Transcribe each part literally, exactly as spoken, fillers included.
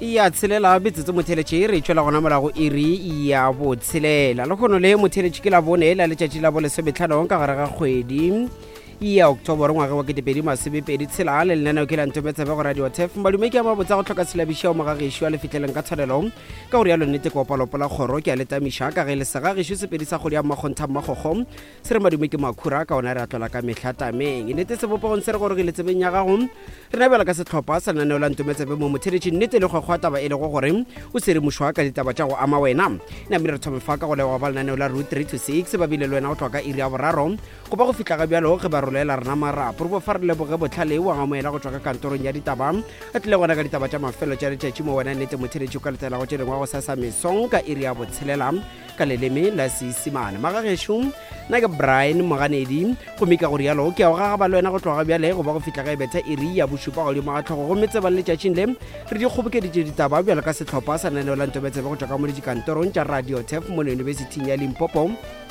ya tshelela betsetse motheletše re tšwela gona molago iri ya botshelela le kgono le motheletše ke la bone la letšatši la bolesometlhano ka gare ga kgwedi ya October ngwaga wa ketepedi masomepedi tshela le lenaneo ke la ntometsebe go radio tef madume ke a mabotsa go tlhoka tshelabiša o magagešo a le fitlheleng ka tshwanelo ka gore yalo nnete ko opalopola kgoro ke a letamiša ka ge le segagešo sepedi sa kgodi ya mmakgontha mmakgokgo se re madume ke makhura ka ona re a tlola ka mehlatameng nnete sebopegong se re gore ge le tsebeng ya gago re nabela ka setlhopha sa lenaneo la ntometsebe mo motheletše nnete le kgwekgwa taba e le go gore o se re mošwa ka ditaba tša go ama wena namile re thomefa ka go lewa ba lenaneo la route three to six ba bile le wena go tlwa ka iri ya boraro go ba go fitla ga bjalo ge ba rolela rena marapo re bo fa re leboge botlhale wa ngamoela go tswa ka kantorong ya ditaba a tlile gona ka ditaba tša mafelo tša letšatši mo wena nnete motheletši o ka letela go tšedengwa go sasa mesong ka iri ya botshelela ka leleme la seesimane magagešo nna ke Brian Moganedi go meka gore yalo ke a go gaga ba le wena go tloga bjale go ba go fitla ga e betha iri ya bošupa godimo ga tlhogo go metse ba le letšatšing le re di kgobokeditše ditaba bjalo ka setlhopha sa lenaneo la ntometsebe go tšwa ka mo dikantorong tša radio tef mo universityng ya Limpopo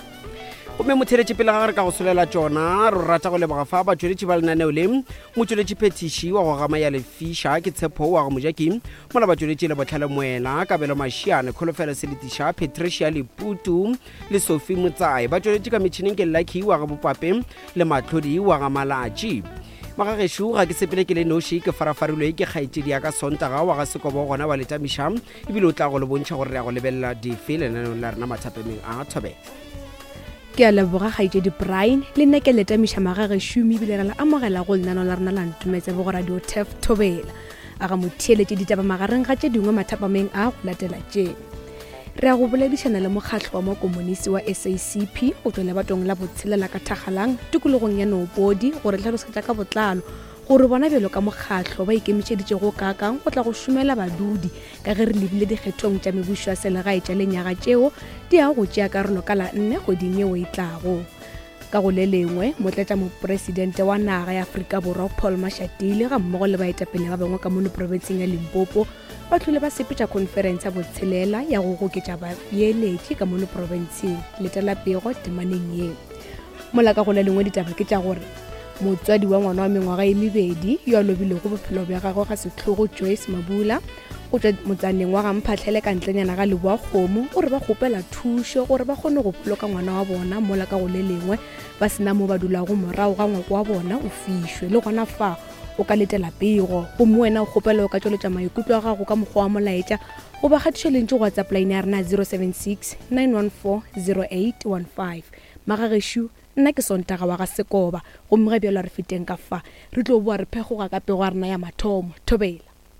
gomme motheletše pele ga re ka go solela tšona re rata go leboga fa batsweletši ba lenaneo le motsweletši phetiši wa go gama ya lefisha ke tshepo wa go mojaki mola batsweletši le botlhale moela kabelo mašiane kholofelo seletiša Patricia Leputu le Sophie Motsae batsweletši ka metšhineng ke Lucky wa go bopape le matlhodi wa ga malatši magagešo ga ke sepele ke le noši ke farafarilwe ke kgaetšedi ya ka sontaga wa ga sekobo gona wa letamiša ebile o tla go le bontšha gore re ya go lebelela dife lenaneong la rena mathapemeng a thobela ke a leboga kgaetšedi Brian le nna ke letamiša magagešo ebile re la amogela go lenaneo la rena la ntometsebe go radio tef thobela a ga motheeletše ditaba magareng ga tše dingwe mathapameng a go latela tše re a go boledišana le mokgatlho wa mokomonisi wa S A C P go tswela batong la botshelela ka thagalang tikologong ya Noopodi gore tlhalosetša ka botlalo gore bona bjelo ka mokgatlho ba ikemišeditše go kakang go tla go šomela badudi ka ge re lebile dikgethong tša mebušo ya selegae tša lenyaga tšeo di a go tšea karolo ka la nne kgweding yeo e tlago ka go le lengwe motlatša moporesidente wa naga ya Afrika Borwa Paul Mashatile ga mmogo le baetapele ba bangwe ka mono provinseng ya Limpopo ba tlhole ba sepetša conference ya botshelela ya go goketša baeletši ka mono provinseng letela pego temaneng ye mola ka go le lengwe ditaba ke tša gore motswadi wa ngwana wa mengwaga e mebedi yo a lobilego bophelo bja gagwe ga setlhogo Joyce Mabula go tswa motsaneng wa ga Mphatlhele ka ntlenyana ga Leboa Kgomo o re ba kgopela thušo gore ba kgone go poloka ngwana wa bona mola ka go le lengwe ba sena mo ba dulago morago ga ngwako wa bona o fišwe le gona fa o ka letela pego gomme wena o kgopela o ka tšweletša maikutlo a gago ka mokgwa wa molaetša go ba kgathišo lentše go WhatsApp line ya rena zero seven six nine one four zero eight one five magagešo nna ke sontaga wa ga Sekoba gomme ga bjalo re feteng ka fa re tlo boa re phegoga ka pego a rena ya mathomo thobela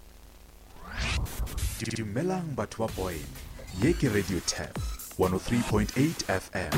dumelang batho ba point ye ke radio tap one oh three point eight F M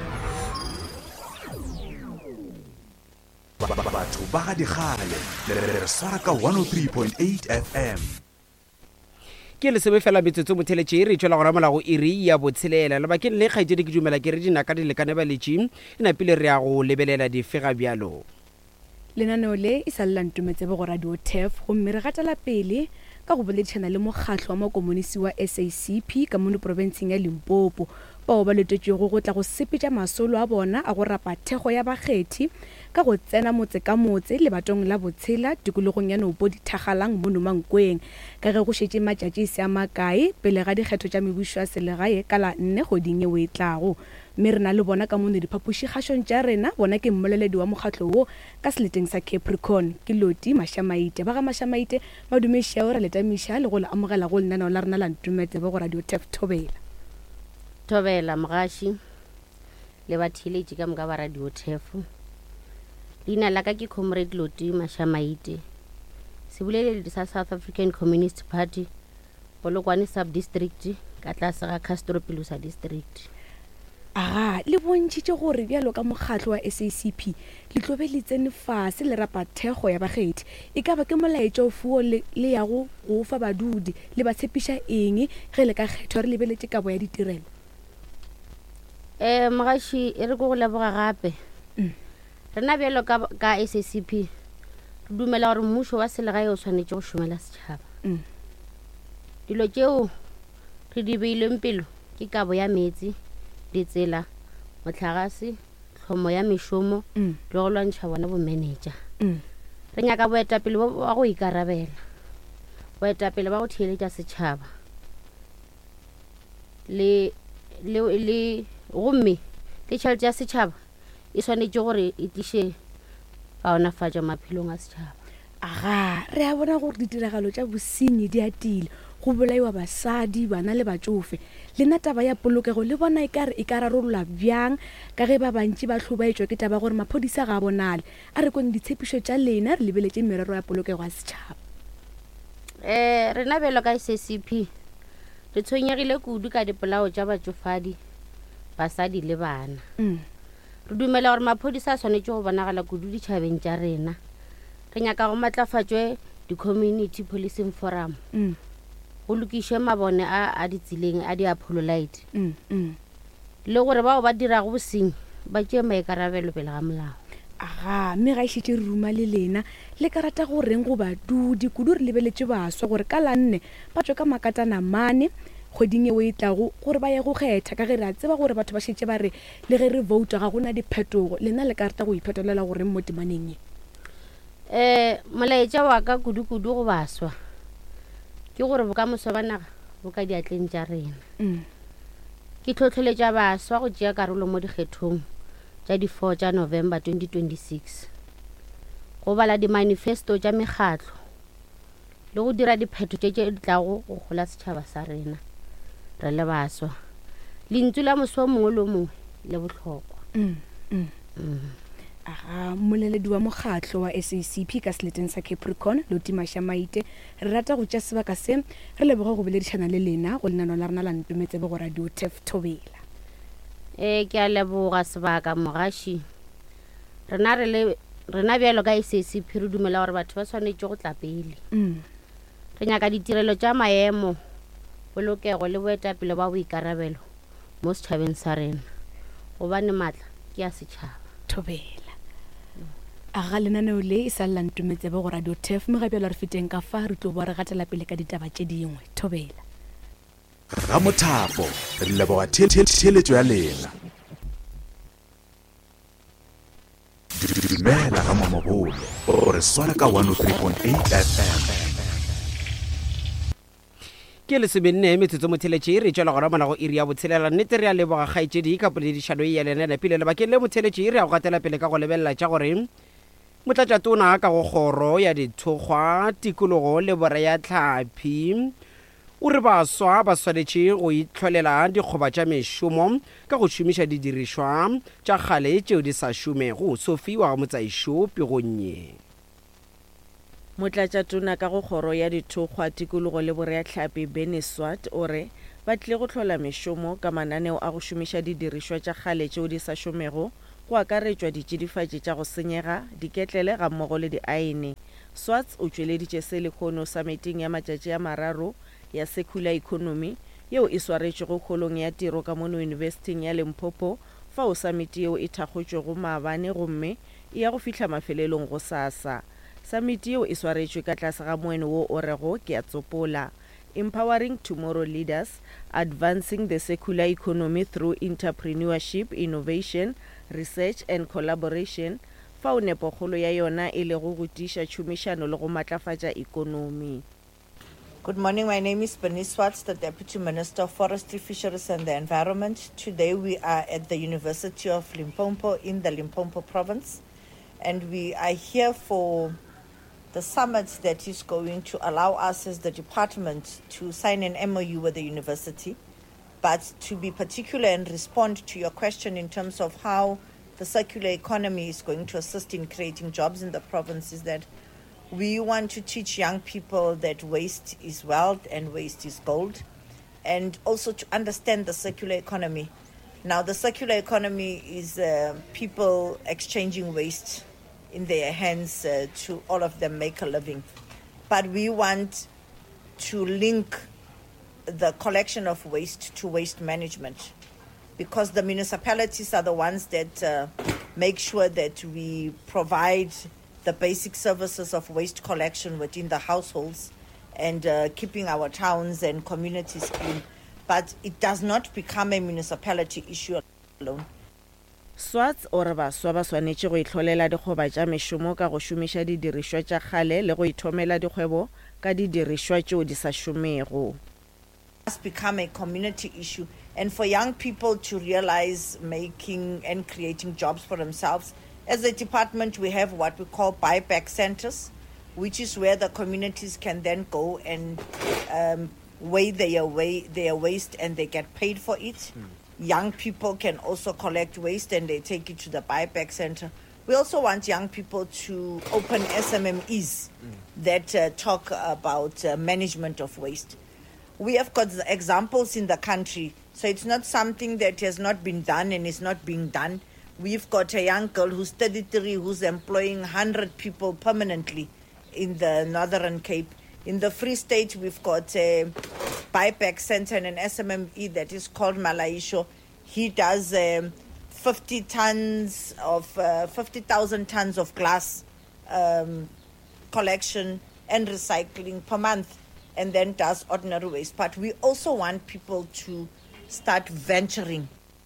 batho ba ga digale re swara ka one oh three point eight F M ke le sebe fela metsotso motheletše re tšwela gona molago iri ya botshelela lebakeng le kgaetšedi ke dumela ke re dinaka di lekane baletši e napile re ya go lebelela difega bjalo lenaneo le e sa lela ntometsebe go radio tef gomme re gatela pele ka go boledišana le mokgatlho wa mokomonisi wa S A C P ka mono provinseng ya Limpopo bao ba letetšego go tla go sepetša masolo a bona a go rapa thego ya bakgethi ka go tsena motse ka motse le batong la botshela tikologong ya Noopodi thagalang mo Nomankweng ka ge go šetše matšatši se a makae pele ga dikgetho tša mebušo ya selegae ka la nne kgweding yeo e tlago mme re na le bona ka mono diphapošikgašong tša rena bona ke mmoleledi wa mokgatlo wo ka seleteng sa Capricorn ke Loti Mašamaite ba ga Mašamaite madumešao re letamiša le go le amogela go lenaneo la rena la ntometsebe go radio tef thobela thobela mogaši le batheeletši ka moka ba radio tef leina la ka ke Comrade Loti Mašamaite seboleledi sa South African Communist Party Polokwane Sub-District ka tlase ga Castro Pelusa District aga le bontšitše gore bjalo ka mokgatlho wa S A C P le tlobe le tsene fase le rapa thego ya bakgethi e ka ba ke molaetša o fuo le ya go go fa badudi le ba tshepiša eng ge le ka kgetho re lebeletše kabo ya ditirelo eh mogaši e re go go leboga gape rena bjalo ka ka S A C P re dumela gore mmušo wa selegae o swanetše go šomela setšhaba dilo tšeo re di beilweng pelo ke kabo ya metsi ditsela motlhagase tlhomo ya mešomo le go lwantšha bona bomenetša re nyaka boetapele wa go ikarabela boetapele ba go theeletša setšhaba le le le gomme le tšhelete ya setšhaba e swanetše gore e tliše kaonafatša maphelong a setšhaba. aga re a bona gore ditiragalo tša bosenyi di atile go bolaiwa basadi bana le batsofe lena taba ya polokego le bona e kare e ka rarolola bjang ka ge ba bantši ba tlhobaetšwa ke taba gore maphodisa ga a bonale a re kone ditshepišo tša lena re lebeletše merero ya polokego ya setšhaba. um rena bjalo ka S S P re tshwenyegile kudu ka dipolao tša batsofadi basadi le bana. Mm. re dumela gore maphodisa a swanetše go bonagala kudu ditšhabeng tša rena. re nyaka go matlafatšwe di-community policing forum Mm. go lokišwe mabone a a ditseleng a di-apololite Mm. Mm. le gore bao ba dirago bosenyi ba tšee maikarabelo pele ga molao. aga mme ga išitše re ruma le lena le ka rata go reng go badudi kudu re lebeletše baswa gore ka la nne ba tswe ka makatana mane kgweding eo e tlago gore ba ye go kgetha ka ge re a tseba gore batho ba šetse ba re le ge re vouta ga gona diphetogo lena le ka rata go iphetolela goreng mo temaneng e. um molaetša wa ka kudu-kudu go baswa ke gore bokamoso ba naga bo ka diatleng tša rena. Mm. ke tlhotlheletša baswa go tšea karolo mo dikgethong tša di-four tša November twenty twenty-six go bala di-manifesto tša mekgatlo le go dira dipheto tše tše tlago go gola setšhaba sa rena re le baswa. lentšu la moso mongwe le mongwe le bohlokwa. Mm. Mm. Mm. aga moleledi wa mokgatlo wa S A C P ka seleteng sa Capricorn Lotimasha Maite re rata go tša sebaka se re leboga go boledišana le lena go lenano la rena la Ntumetsebe go Radio Tef Thobela. e ke a leboga sebaka mogaši. rena re le rena bjalo ka S A C P re dumela gore batho ba swanetše go tla pele. Mm. re nyaka ditirelo tša maemo polokego le boetapele ba boikarabelo mo setšhabeng sa rena gobane maatla ke a setšhaba. Thobela aga lenaneo le e sa lla Ntumetsebe go Radio Tef mme ga bjalo re feteng ka fa re tlo bo re gatela pele ka ditaba tše dingwe. Thobela Ramothapo re leboga theeletšo ya lena. Dumela ga mamabolo o re swara ka one oh three point eight F M. ke le sebenne metsotso motheletše e re tšwela gona monago iri ya botshelela nnete re a leboga kgaetšedi ka poledišano e ya lena lepile lebakeng le motheletše e re a go gatela pele ka go lebelela tša gore motlatšatona ka go kgoro ya dithokgwa tikologo le bore ya tlhaphi o re baswa ba swanetše go itlholela dikgoba tša mešomo ka go šomiša didirišwa tša kgale tšeo di sa šome go sofiwa motsaišo pegonnye. motlatšatona ka go kgoro ya dithokgwa tikologo le bore ya tlhapi Benny Swart o re ba tlile go tlhola mešomo ka mananeo a go šomiša didirišwa tša kgale tšeo di sa šomego go akaretšwa ditšhidifatši tša go senyega diketlele ga mmogo le diaene. Swart o tšweleditše selekgono summiting ya matšatši a mararo ya secular economy yeo e swaretšego kgolong ya tiro ka mono universiting ya Limpopo fao summiti yeo e thakgotšwego maabane gomme e ya go fihla mafelelong go sasa. Summiti yeo e swaretšwe ka tlase ga moeno wo o rego ke a tsopola Empowering Tomorrow Leaders, Advancing the Secular Economy Through Entrepreneurship, Innovation, Research and Collaboration, fao nepokgolo ya yona e le go gutiša tšhomišano le go matlafatša ikonomi. Good morning, my name is Benny Swart, the Deputy Minister of Forestry, Fisheries and the Environment. Today we are at the University of Limpopo in the Limpopo province, and we are here for the summit that is going to allow us as the department to sign an M O U with the university, but to be particular and respond to your question in terms of how the circular economy is going to assist in creating jobs in the province is that we want to teach young people that waste is wealth and waste is gold, and also to understand the circular economy. Now, the circular economy is uh, people exchanging waste in their hands uh, to all of them make a living. But we want to link the collection of waste to waste management, because the municipalities are the ones that uh, make sure that we provide the basic services of waste collection within the households and uh, keeping our towns and communities clean. But it does not become a municipality issue alone. Swarts o re baswa ba swanetše go itlholela dikgoba tša mešomo ka go šomiša didirišwa tša kgale le go ithomela dikgwebo ka didirišwa tšeo di sa šomego. Has become a community issue, and for young people to realize making and creating jobs for themselves. As a department, we have what we call buyback centers, which is where the communities can then go and um, weigh their, weigh their waste and they get paid for it. Mm. Young people can also collect waste and they take it to the buyback center. We also want young people to open S M M Es mm. that uh, talk about uh, management of waste. We have got examples in the country, so it's not something that has not been done and is not being done. We've got a young girl who's thirty-three who's employing one hundred people permanently in the Northern Cape. In the Free State, we've got a buyback center and an S M M E that is called Malaisho. He does um, fifty tons of uh, fifty thousand tons of glass um, collection and recycling per month, and then does ordinary waste. But we also want people to start venturing.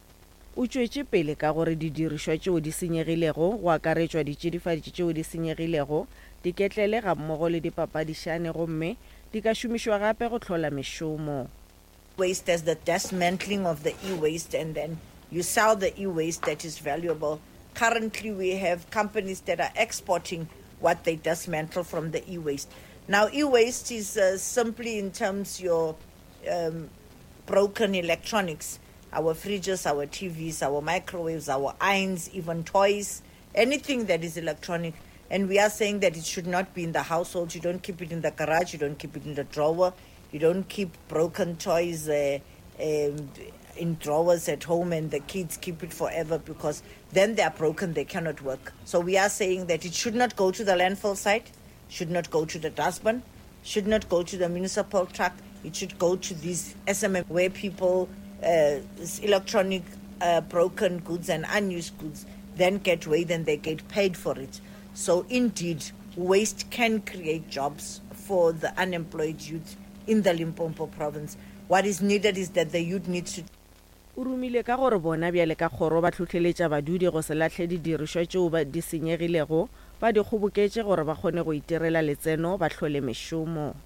O tšwetše pele ka gore didirišwa tšeo di senyegilego go akaretšwa ditšidifaditši tšeo di senyegilego di ketlele ga mmogo le dipapadišane gomme di ka šomišwa gape go hlola mešomo. Waste as the dismantling of the e-waste, and then you sell the e-waste that is valuable. Currently, we have companies that are exporting what they dismantle from the e-waste. Now, e-waste is uh, simply in terms your um, broken electronics, our fridges, our T Vs, our microwaves, our irons, even toys, anything that is electronic. And we are saying that it should not be in the household. You don't keep it in the garage. You don't keep it in the drawer. You don't keep broken toys uh, um, in drawers at home and the kids keep it forever, because then they are broken, they cannot work. So we are saying that it should not go to the landfill site, should not go to the dustbin, should not go to the municipal truck. It should go to these S M M where people, uh, electronic uh, broken goods and unused goods then get weighed and they get paid for it. So indeed, waste can create jobs for the unemployed youth in the Limpopo province. What is needed is that the youth needs to... O rumile ka gore bona bjale ka kgoro ba tlhotlheletša badudi go se latlhe didirišwa tšeo ba di senyegilego ba di kgoboketše gore ba kgone go itirela letseno ba hlole mešomo.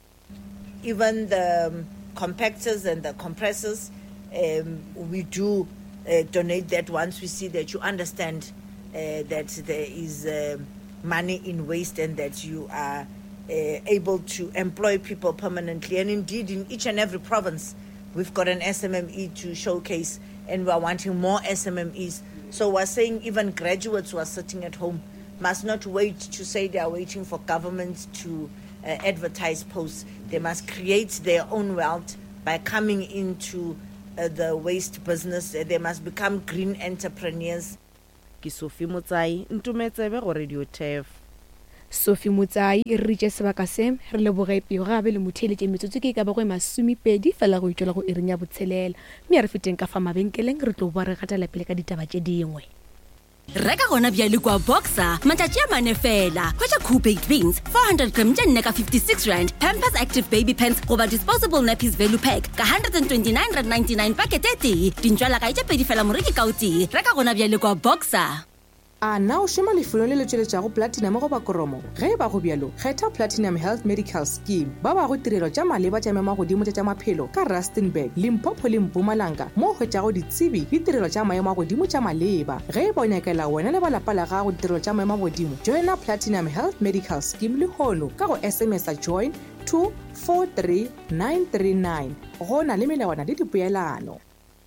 Even the um, compactors and the compressors, um, we do uh, donate that once we see that you understand uh, that there is uh, money in waste and that you are uh, able to employ people permanently. And indeed, in each and every province, we've got an S M M E to showcase, and we're wanting more S M M Es. So we're saying even graduates who are sitting at home must not wait to say they are waiting for government to uh, advertise posts. They must create their own wealth by coming into uh, the waste business. Uh, they must become green entrepreneurs. Ke Sophie Motsai, Ntumetsebe go Radio Tef. Sophie Motsai e re tše sebaka se re leboge peo gabe le motheletše metsotso ke ka ba go masomepedi fela go itšwela go ireng ya botshelela mme a re feteng ka fa mabenkeleng re tlo boa re gatela pele ka ditaba tše dingwe. Reka gona bjale kwa Boxer matšatši a mane fela hwetša cool baked beans four hundred gram tša nne ka fifty-six rand, Pampers Active Baby Pants goba disposable nappies value pack ka one hundred twenty-nine rand ninety-nine packet e tee dintšwala ka itša pedi fela moreki ka o tee. Reka gona bjale kwa Boxer. A na o šoma lefelong le le tšweletšago platinum go bakoromo ge e ba go bjalo kgetha Platinum Health Medical Scheme ba ba go tirelo tša maleba tša mema godimo tša maphelo ka Rustenburg, Limpopo le Mpumalanga mo hwetšago ditsebi le tirelo tša maemo godimo tša maleba. Ge e ba nyakela wena le ba lapa la gago ditirelo tša maemo godimo, joina Platinum Health Medical Scheme le hono ka go S M S a join two four three nine three nine go na le melawana le dipoelano.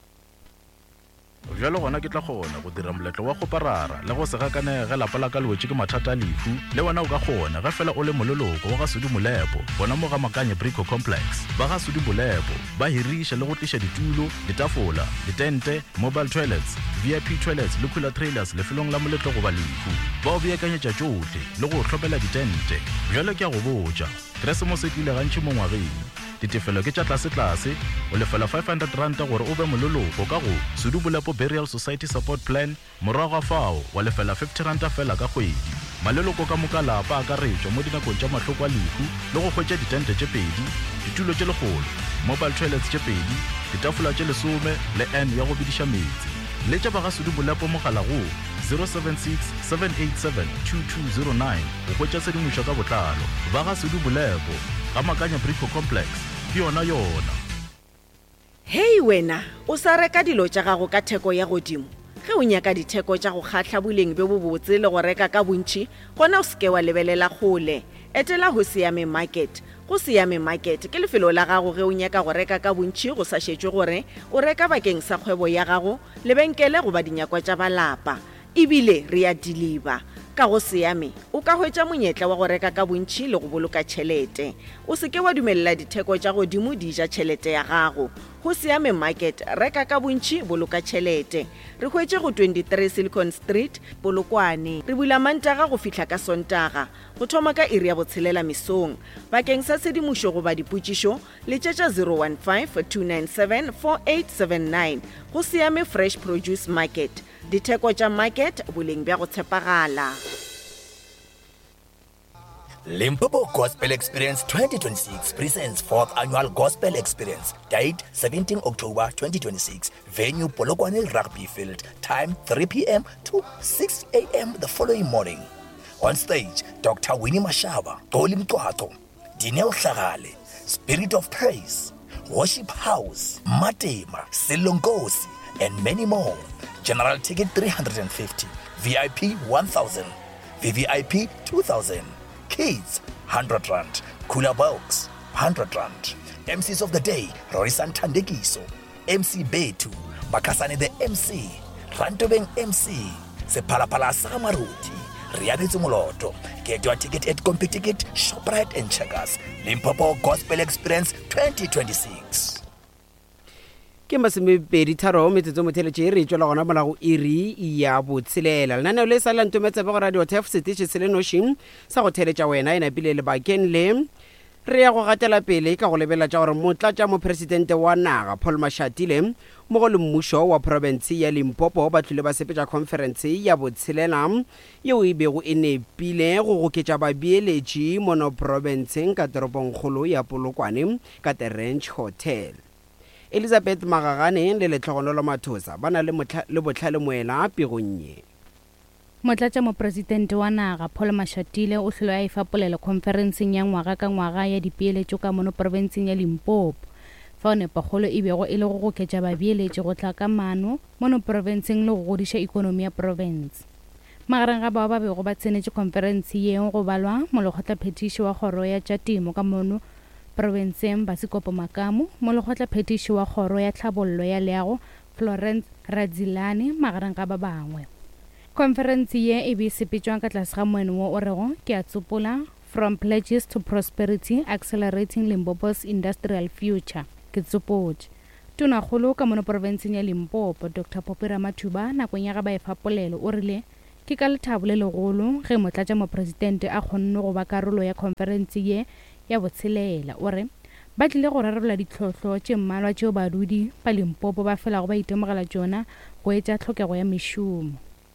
Jalo gona ke tla gona go dira moletlo wa go parara le go se gakane ge lapa la ka lwetse ke mathata a lefu le wena o ka gona ge fela o le mololoko wa ga Sudi Molepo bona mo ga Makanye Brico Complex ba ga Sudi Molepo ba hiriša le go tliša ditulo, ditafola, ditente, mobile toilets, V I P toilets le cooler trailers lefelong la moletlo go ba lefu ba o beakanyetša tšohle le go hlopela ditente. Jalo ke a go botša Keresemose e tlile gantši mo ngwageng ditefelo ke tša tlase-tlase o lefela five hundred rand gore o be mololoko ka go Sudi Molepo Burial Society Support Plan morago ga fao wa lefela fifty rand fela ka kgwedi. Maleloko ka moka lapa a ka retšwa mo dinakong tša mahloko a lefu le go hwetša ditente tše pedi, ditulo tše legolo, mobile toilets tše pedi, ditafola tše lesome le N ya go bediša metsi. le tša bagasudu bolepo mogala go zero seven six seven eight seven two two zero nine go hwetša sedimošo ka botlalo. Bagasudu bolepo ga Makanya Brico Complex ke yona yona. hei wena o sa reka dilo tša gago ka theko ya godimo ge o nyaka ditheko tša go kgatlha boleng bjo bo botse le go reka ka bontši gona o seke wa lebelela kgole etela go Siame Market. Go Siame Market ke lefelo la gago ge o nyaka go reka ka bontši go sa šetšwe gore o reka bakeng sa kgwebo ya gago lebenkele goba dinyakwa tša balapa ebile re a deliver. Ka go Siame o ka hwetša monyetla wa go reka ka bontši le go boloka tšhelete. O seke wa dumelela ditheko tša godimo di ja tšhelete ya gago. Go Siame Market reka ka bontši boloka tšhelete. Re hwetše go twenty-three Silicon Street Polokwane. Re bula Mantaga go fihla ka Sontaga go thoma ka iri ya botshelela mesong. Bakeng sa sedimošo goba dipotšišo le tšetša zero one five two nine seven four eight seven nine. Go Siame Fresh Produce Market. Ditheko tša market boleng bja go tshepagala. Limpopo Gospel Experience twenty twenty-six presents fourth annual Gospel Experience. Date seventeenth October twenty twenty-six. Venue Polokwane Rugby Field. Time three p m to six a m the following morning. On stage, Doctor Winnie Mashaba, Toli Mtwato, Dineo Hlagale, Spirit of Praise, Worship House, Matema, Silongosi, and many more. General ticket three hundred fifty, V I P one thousand, V V I P two thousand. Kids, one hundred rand. Cooler box, one hundred rand. M Cs of the day, Rorisan Tandekiso, M C Betu, Bakasane the M C, Rantobeng M C, Sepalapala Samaruti, Rianitsu Moloto. Get your ticket at CompuTicket, ShopRite and Checkers. Limpopo Gospel Experience twenty twenty-six. Ke masomepedi tharo metsotso motheletše re tšwela gona mola go iri ya botshelela. Lenaneo le sa lantometse ba go radio T F setše se le nošing sa go theletša wena e napile lebakeng le re ya go gatela pele ka go lebelela tša gore motlatša mopresidente wa naga Paul Mashatile mo go le mmušo wa province ya Limpopo ba tlile ba sepetša conference ya botshelela yeo e bego e nepile go goketša babeeletši mono provinceng ka toropongkgolo ya Polokwane ka the Ranch Hotel. Elizabeth Magagane le Letlhogonolo Mathosa ba na le botlhale moela pegonnye. Motlatša mopresidente wa naga Paul Mashatile o hlolo a ifapolele conferenceng ya ngwaga ka ngwaga ya dipeeletšo ka mono provinceng ya Limpopo fa o nepagolo e bego e le go goketša babeeletši go tla ka mano mono provinceng le go godiša ikonomi ya province. Magareng ga bao ba bego ba tsenetše conference yeo go balwa molekgotla phetiši wa kgoro ya tša temo ka mono provinceng Basikopo Makamu, molekgotla phetiši wa kgoro ya tlhabollo ya leago Florence Radzilani magareng ga ba bangwe. Conference ye e be sepetšwang ka tlase ga moeno wo o rego ke a tsopola From Pledges to Prosperity Accelerating Limpopo's Industrial Future ke tsopotše. Tonakgolo ka mono provinceng ya Limpopo Doctor Popira Mathuba nakong ya ga ba efapolelo o rile ke ka lethabo le legolo ge motlatša mopresidente a kgonne go ba karolo ya conference ye ya botshelela o re ba tlile go rarabola ditlhotlho tše mmalwa tšeo badudi ba Limpopo ba fela go ba itemogela tšona go etša tlhokego ya mešomo.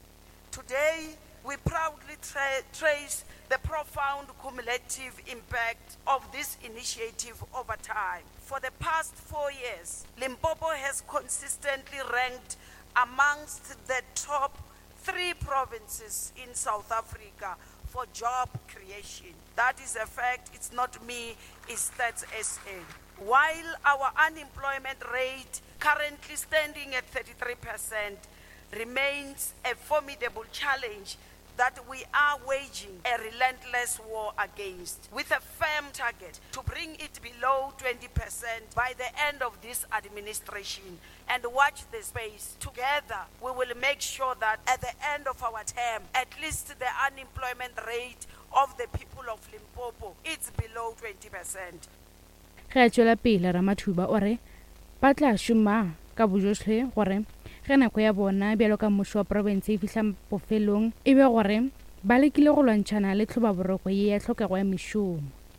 Today we proudly tra trace the profound cumulative impact of this initiative over time. For the past four years, Limpopo has consistently ranked amongst the top three provinces in South Africa for job creation. That is a fact, it's not me, it's Stats S A. While our unemployment rate, currently standing at thirty-three percent, remains a formidable challenge that we are waging a relentless war against, with a firm target to bring it below twenty percent by the end of this administration. And watch the space. Together, we will make sure that at the end of our term, at least the unemployment rate of the people of Limpopo, it's below twenty percent. Ge a tšwela pele Ramathuba o re ba tla šoma ka bojotlhe gore ge nako ya bona bjalo ka mmušo wa province e fihla bofelong e be gore ba lekile go lwantšhana le tlhobaboroko ye ya tlhokego ya mešomo. We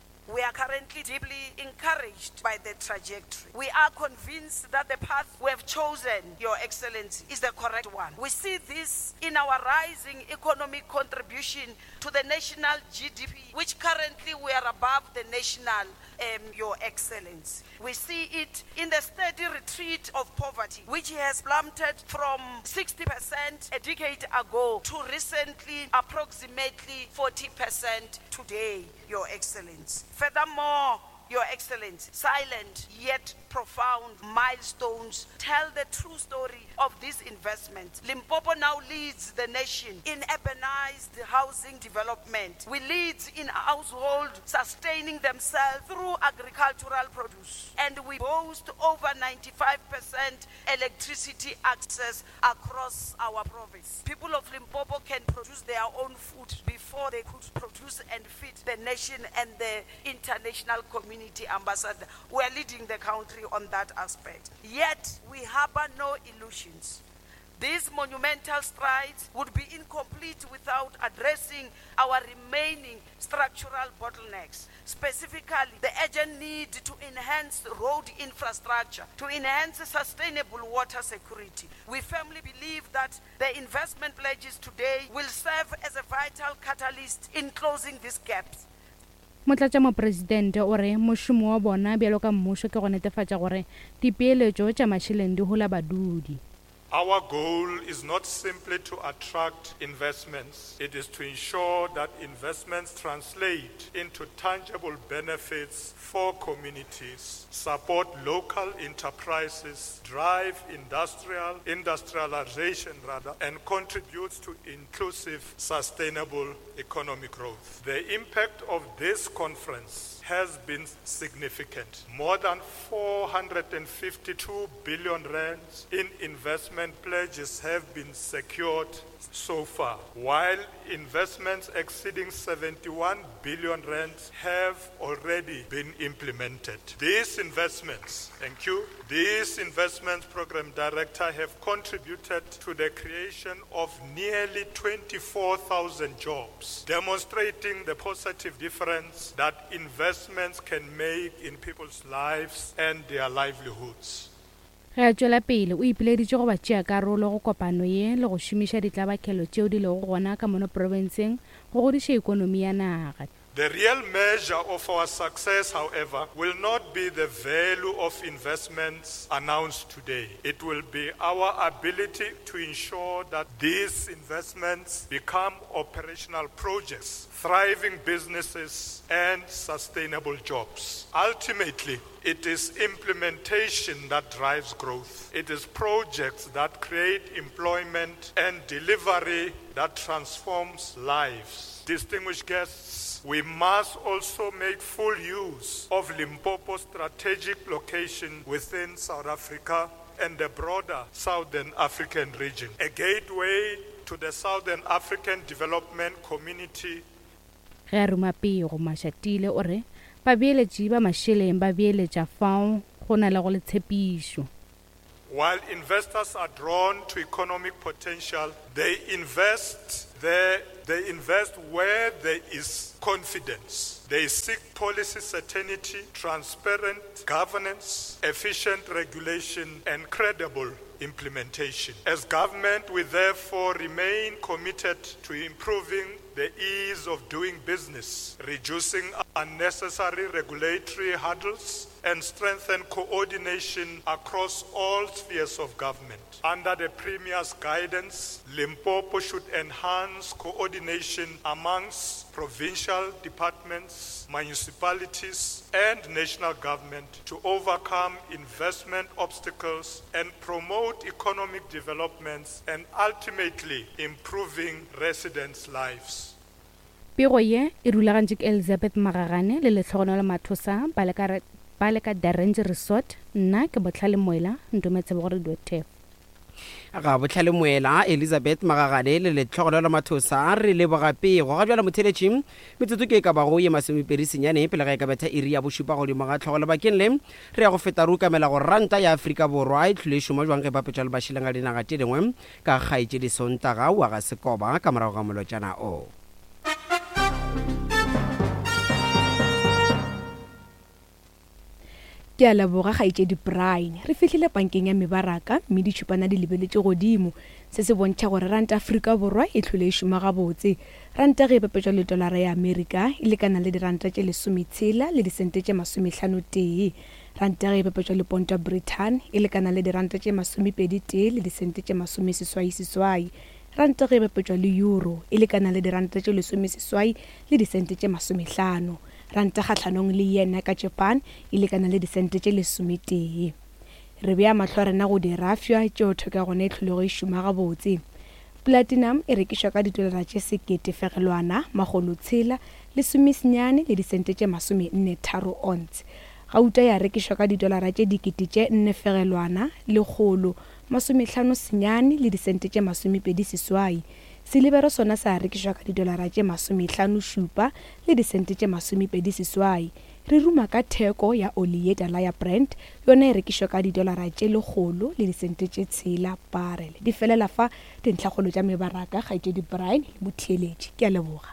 are currently deeply encouraged by the trajectory. We are convinced that the path we have chosen, Your Excellency, is the correct one. We see this in our rising economic contribution to the national G D P, which currently we are above the national, um, Your Excellency. We see it in the steady retreat of poverty, which has plummeted from sixty percent a decade ago to recently approximately forty percent today, Your Excellency. Furthermore, Your Excellency, silent yet profound milestones tell the true story of this investment. Limpopo now leads the nation in urbanized housing development. We lead in households sustaining themselves through agricultural produce. And we boast over ninety-five percent electricity access across our province. People of Limpopo can produce their own food before they could produce and feed the nation and the international community. Ambassador, we are leading the country on that aspect. Yet, we harbor no illusions. These monumental strides would be incomplete without addressing our remaining structural bottlenecks, specifically the urgent need to enhance road infrastructure, to enhance sustainable water security. We firmly believe that the investment pledges today will serve as a vital catalyst in closing these gaps. Motlatsa mopresidente o re mošomo wa bona bjalo ka mmušo ke go netefatša gore dipeeletšo tša mašeleng di gola badudi. Our goal is not simply to attract investments. It is to ensure that investments translate into tangible benefits for communities, support local enterprises, drive industrial industrialization rather, and contribute to inclusive, sustainable economic growth. The impact of this conference has been significant. More than four hundred fifty-two billion rands in investment pledges have been secured so far, while investments exceeding seventy-one billion rands have already been implemented. These investments, thank you, these investments program director have contributed to the creation of nearly twenty-four thousand jobs, demonstrating the positive difference that investments can make in people's lives and their livelihoods. Ge a tšwela pele o ipileditše go ba tšea karolo go kopano ye le go šomiša ditlabakelo tšeo di lego gona ka mono provinceng go godiša ikonomi ya naga. The real measure of our success, however, will not be the value of investments announced today. It will be our ability to ensure that these investments become operational projects, thriving businesses, and sustainable jobs. Ultimately, it is implementation that drives growth. It is projects that create employment and delivery that transforms lives. Distinguished guests, we must also make full use of Limpopo's strategic location within South Africa and the broader Southern African region, a gateway to the Southern African development community. Ge a ruma peo Mashatile o re babeeletši ba mašeleng ba beeletša fao go na le go le tshepišo. While investors are drawn to economic potential, they invest there, they invest where there is confidence. They seek policy certainty, transparent governance, efficient regulation, and credible implementation. As government, we therefore remain committed to improving the ease of doing business, reducing unnecessary regulatory hurdles, and strengthen coordination across all spheres of government. Under the Premier's guidance, Limpopo should enhance coordination amongst provincial departments, municipalities, and national government to overcome investment obstacles and promote economic developments and ultimately improving residents' lives. Pego ye e rulagantše ke Elizabeth Magagane le letlhogonolo Mathosa ba le ka Darange Resort. Nna ke Botlhale Moela ntumetse bo gore dotef ga Botlhale Moela Elizabeth Magagane le letlhogonolo Mathosa re le bogape go ga jwala motheletšing metsotso ke ka bago ye masomepedi senyane pele ga e ka betha iri ya bošupa godimo ga tlhogo lebakeng le re ya go feta rukamela go ranta ya Afrika Borwa e tlhole šoma jwang ge bapetša le bašeleng a dinaga tše dingwe ka kgaetše disontaga wa ga Sekoba ka morago ga molotšana o. ke a leboga kgaitsedi Brian. Re fihlile bankeng ya mebaraka mme ditšhupana di lebeletse godimo se se bontšha gore ranta Afrika Borwa e tlhole e šoma gabotse. Ranta ge e bapetšwa le dolara ya Amerika e lekana le diranta tše lesometshela le disente tše masomehlano tee. Ranta ge e bapetšwa le ponta Britain e lekana le diranta tše masomepedi tee le disente tše masomeseswai seswai. Ranta ge e bapetšwa le euro e lekana le diranta tše lesomeseswai le disente tše masomehlano. Ranta kgatlhanong le yena ka Japan e lekana le disente tše lesometee. Re bea mahlo a rena go dirafša tšeo thoka gona e tlholego e šoma gabotse. Platinum e rekišwa ka didolara tše sekete fegelwana magolo tshela lesomesenyane le disente tše masome nne tharo ons. Gauta ya rekišwa ka didolara tše dikete tše nne fegelwana legolo masomehlano senyane le disente tše masomepedi seswai. Silibero sona sa rekišwa ka didolara tše masomehlano šupa le disente tše masomepedi seswai. Re ruma ka theko ya oli ye tala ya Brent yona e rekišwa ka didolara tše legolo le disente tše tshela barrel. Di felela fa dintlhakgolo tša mebaraka kgaitsedi Brian le motheeletši. Ke a leboga.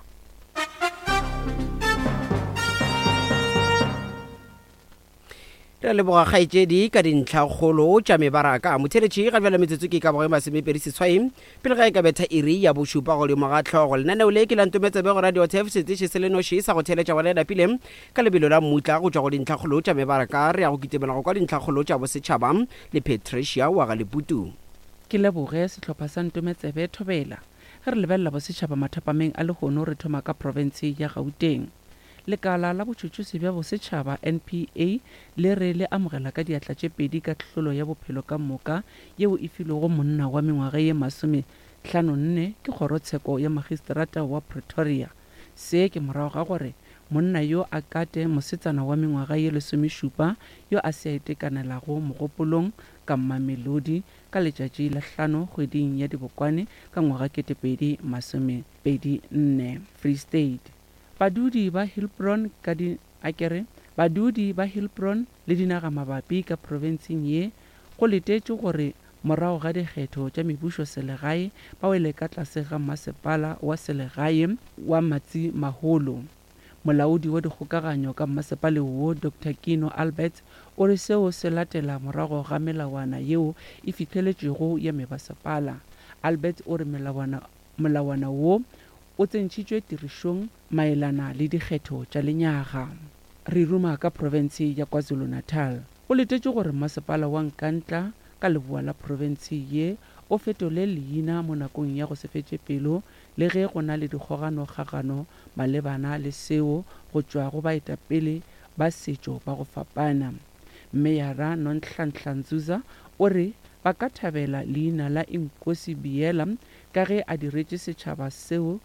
Re leboga kgaitsedi ka dintlhakgolo tša mebaraka a motheeletši ga bjala metsotso ke ka boge masomepedi seswai pele ga e ka betha iri ya bošupa godimo ga tlhogo lenaneo le ke lantometsebe go radio tef setše se lenoši sa go theeletša gona edapile ka lebelo la mmutla go tšwa go dintlhakgolo tša mebaraka re ya go kitemela go kwa dintlhakgolo tša bosetšhaba le Patricia wa ga Leputu. Ke leboge sehlopha sa Ntometsebe Thobela ge re lebelela bosetšhaba mathapameng a lehono re thoma ka province ya Gauteng. Lekala la botšhotšhisi bja bosetšhaba N P A le re le amogela ka diatla tše pedi ka tlholo ya bophelo ka moka yeo e filego monna wa mengwaga ye masome hlano nne ke kgorotsheko ya magistrata wa Pretoria. Se ke morago ga gore monna yo a kate mosetsana wa mengwaga ye lesomešupa yo a se a itekanelago mogopolong ka Mamelodi ka letšatši la hlano kgweding ya dibokwane ka ngwaga ketepedi masomepedi nne. Free State badudi ba Hillbron ka di akere badudi ba Hillbron le dinaga mabapi ka provinceng ye go letetše gore morago ga dikgetho tša mebušo selegae ba wele ka tlase ga masepala wa selegae wa Matsi Maholo. Molaodi wa dikgokaganyo ka masepale wo Doctor Kino Albert o re seo se latela morago ga melawana yeo e fitlheletšego ya mebasepala. Albert o re melawana melawana wo o tsentšitšwe tirišong maelana le dikgetho tša lenyaga. Re ruma ka province ya KwaZulu-Natal o letetše gore masepala wa Nkantla ka leboa la province ye o fetole leina mo nakong ya go se fetše pelo le ge go na le dikgogano-kgagano malebana le seo go tšwa go baetapele ba setšo ba go fapana. Meyara Nonhlanhla Nzuza o re ba ka thabela leina la Inkosi Biela ka ge a diretše setšhaba seo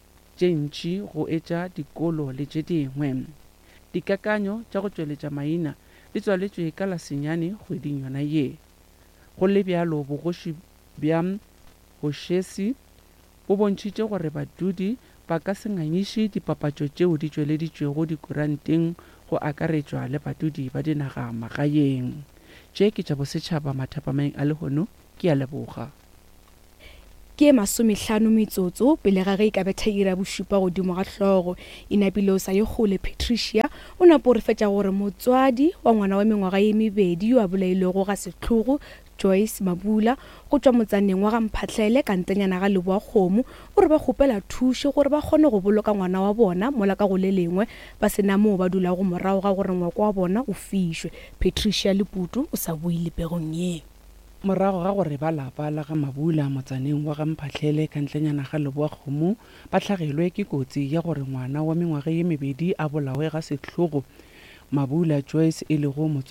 tšentši go etša dikolo le tše dingwe. Dikakanyo tša go tšweletša maina di tswaletšwe ka la senyane kgweding yona ye. Go le bjalo bogoši bja Hoshesi bo bontšhitše gore badudi ba ka se nganyiše dipapatšo tšeo di tšweleditšwego dikuranteng go akaretšwa le badudi ba dinaga magaeng. Tše ke tša bosetšhaba mathapameng a lehono ke a leboga. Ke masomehlano metsotso pele ga ge e ka betha ira bošupa godimo ga tlhogo e napile o sa ye gole Patricia o napo re fetša gore motswadi wa ngwana wa mengwaga ye mebedi yo a bolailego ga setlhogo Joyce Mabula go tšwa motsaneng wa ga Mphatlele ka ntenyana ga Leboa Kgomo o re ba kgopela thuše gore ba kgone go boloka ngwana wa bona mola ka go le lengwe ba sena moo ba dulago morago ga gore ngwako wa bona o fišwe. Patricia Leputu o sa buile pegong ye. Morago ga gore ba lapa la ga Mabula motsaneng wa ga Mphatlele ka ntlenyana ga Leboa Kgomo ba tlhagelwe ke kotsi ya gore ngwana wa mengwaga ye mebedi a bolawe ga setlhogo. Mabula Joyce e lego